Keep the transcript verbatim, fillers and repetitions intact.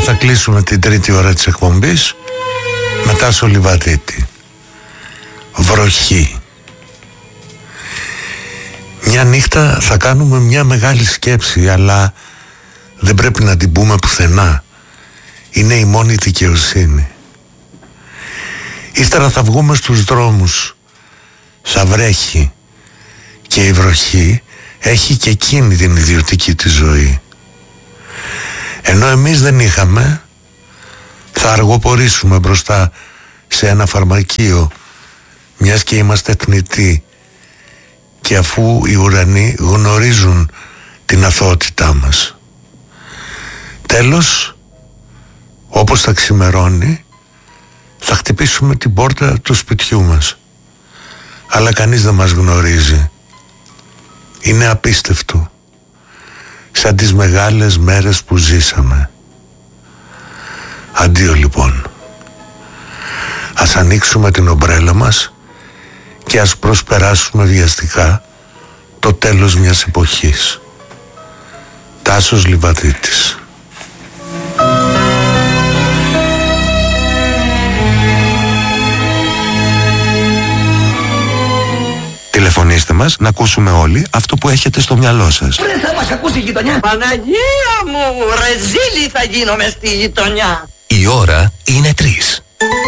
θα κλείσουμε την τρίτη ώρα της εκπομπής με Τάσο Λιβαδίτη. Βροχή. Μια νύχτα θα κάνουμε μια μεγάλη σκέψη, αλλά δεν πρέπει να την πούμε πουθενά. Είναι η μόνη δικαιοσύνη. Ύστερα θα βγούμε στους δρόμους. Θα βρέχει. Και η βροχή έχει και εκείνη την ιδιωτική της ζωή. Ενώ εμείς δεν είχαμε, θα αργοπορήσουμε μπροστά σε ένα φαρμακείο, μιας και είμαστε θνητοί, και αφού οι ουρανοί γνωρίζουν την αθωότητά μας. Τέλος, όπως θα ξημερώνει, θα χτυπήσουμε την πόρτα του σπιτιού μας. Αλλά κανείς δεν μας γνωρίζει. Είναι απίστευτο. Σαν τις μεγάλες μέρες που ζήσαμε. Αντίο λοιπόν. Ας ανοίξουμε την ομπρέλα μας και ας προσπεράσουμε βιαστικά το τέλος μιας εποχής. Τάσος Λιβαδίτης. Τηλεφωνήστε μας να ακούσουμε όλοι αυτό που έχετε στο μυαλό σας. Ρε, θα μας ακούσει η γειτονιά. Παναγία μου, ρεζίλη θα γίνομαι στη γειτονιά. Η ώρα είναι τρεις.